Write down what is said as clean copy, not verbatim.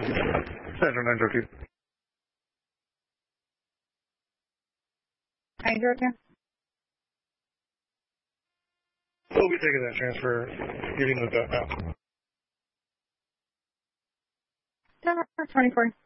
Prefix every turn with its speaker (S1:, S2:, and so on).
S1: Center 902.
S2: Hydro.
S1: We'll be taking that transfer, giving the that now.
S2: Denver 24.